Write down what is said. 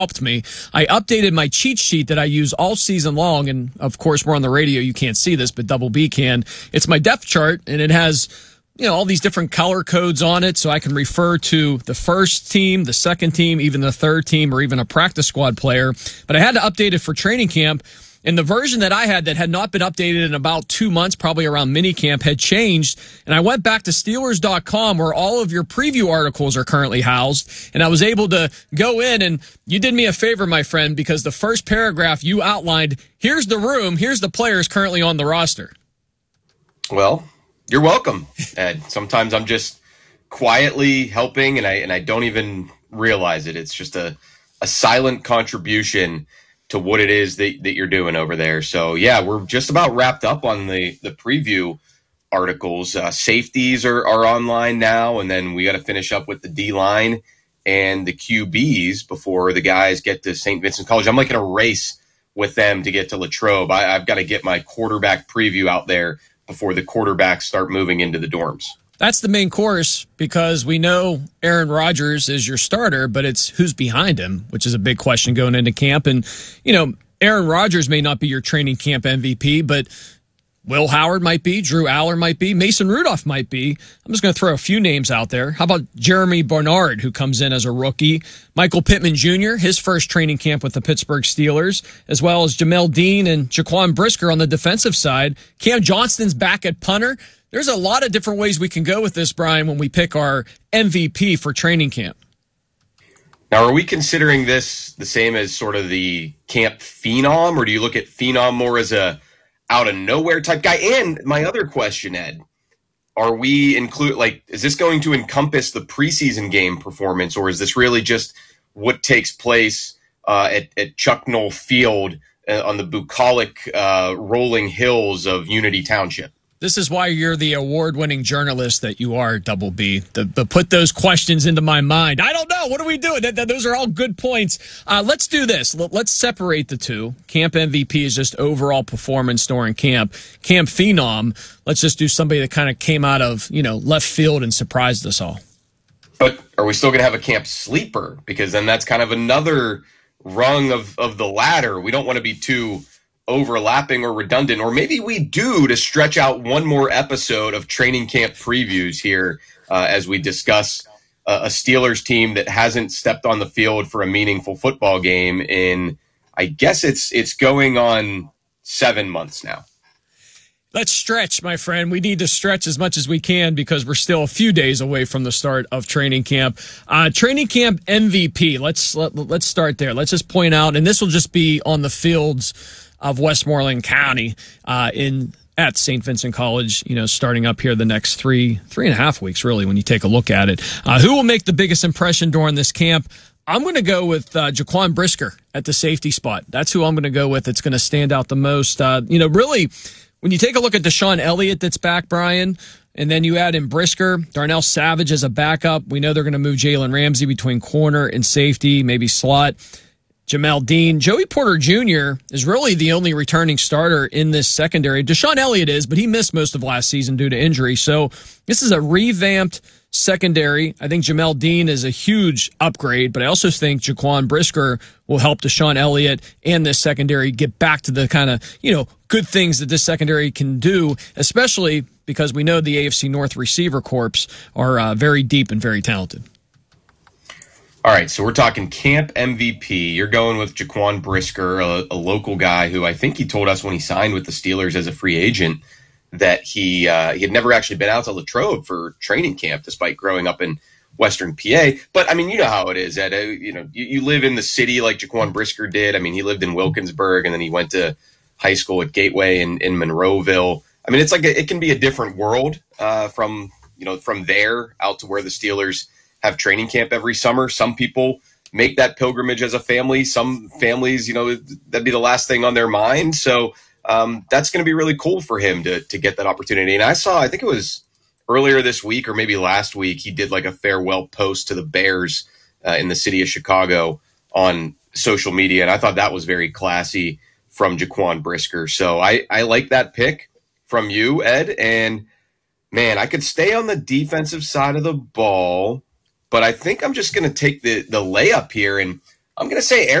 helped me. I updated my cheat sheet that I use all season long, and of course we're on the radio, you can't see this, but Double B can. It's my depth chart, and it has all these different color codes on it, so I can refer to the first team, the second team, even the third team, or even a practice squad player. But I had to update it for training camp. And the version that I had that had not been updated in about 2 months, probably around minicamp, had changed. And I went back to Steelers.com where all of your preview articles are currently housed. And I was able to go in, and you did me a favor, my friend, because the first paragraph you outlined, here's the room, here's the players currently on the roster. Well, you're welcome, Ed. Sometimes I'm just quietly helping, and I don't even realize it. It's just a silent contribution to what it is that you're doing over there. So, yeah, we're just about wrapped up on the preview articles. Safeties are online now, and then we got to finish up with the D-line and the QBs before the guys get to St. Vincent College. I'm like in a race with them to get to Latrobe. I've got to get my quarterback preview out there before the quarterbacks start moving into the dorms. That's the main course, because we know Aaron Rodgers is your starter, but it's who's behind him, which is a big question going into camp. And, Aaron Rodgers may not be your training camp MVP, but Will Howard might be, Drew Aller might be, Mason Rudolph might be. I'm just going to throw a few names out there. How about Jeremy Barnard, who comes in as a rookie? Michael Pittman Jr., his first training camp with the Pittsburgh Steelers, as well as Jamel Dean and Jaquan Brisker on the defensive side. Cam Johnston's back at punter. There's a lot of different ways we can go with this, Brian, when we pick our MVP for training camp. Now, are we considering this the same as sort of the camp phenom, or do you look at phenom more as a out-of-nowhere type guy? And my other question, Ed, are we is this going to encompass the preseason game performance, or is this really just what takes place at Chuck Noll Field on the bucolic rolling hills of Unity Township? This is why you're the award-winning journalist that you are, Double B. To put those questions into my mind. I don't know. What are we doing? Those are all good points. Let's do this. Let's separate the two. Camp MVP is just overall performance during camp. Camp Phenom, let's just do somebody that kind of came out of left field and surprised us all. But are we still going to have a camp sleeper? Because then that's kind of another rung of the ladder. We don't want to be too overlapping or redundant, or maybe we do, to stretch out one more episode of training camp previews here as we discuss a Steelers team that hasn't stepped on the field for a meaningful football game in, I guess it's going on 7 months now. Let's stretch, my friend. We need to stretch as much as we can because we're still a few days away from the start of training camp. Training camp MVP. Let's start there. Let's just point out, and this will just be on the fields of Westmoreland County at St. Vincent College, starting up here the next three and a half weeks, really, when you take a look at it. Who will make the biggest impression during this camp? I'm going to go with Jaquan Brisker at the safety spot. That's who I'm going to go with. It's going to stand out the most. Really, when you take a look at Deshaun Elliott that's back, Brian, and then you add in Brisker, Darnell Savage as a backup. We know they're going to move Jalen Ramsey between corner and safety, maybe slot. Jamel Dean. Joey Porter Jr. is really the only returning starter in this secondary. Deshaun Elliott is, but he missed most of last season due to injury. So this is a revamped secondary. I think Jamel Dean is a huge upgrade, but I also think Jaquan Brisker will help Deshaun Elliott and this secondary get back to the kind of, good things that this secondary can do, especially because we know the AFC North receiver corps are very deep and very talented. All right, so we're talking camp MVP. You're going with Jaquan Brisker, a local guy who I think he told us when he signed with the Steelers as a free agent that he had never actually been out to Latrobe for training camp, despite growing up in Western PA. But, I mean, you know how it is, Ed. You live in the city like Jaquan Brisker did. I mean, he lived in Wilkinsburg, and then he went to high school at Gateway in Monroeville. I mean, it's like it can be a different world from there out to where the Steelers have training camp every summer. Some people make that pilgrimage as a family. Some families, that'd be the last thing on their mind. So that's going to be really cool for him to get that opportunity. And I think it was earlier this week or maybe last week, he did like a farewell post to the Bears in the city of Chicago on social media. And I thought that was very classy from Jaquan Brisker. So I like that pick from you, Ed. And man, I could stay on the defensive side of the ball, but I think I'm just going to take the layup here, and I'm going to say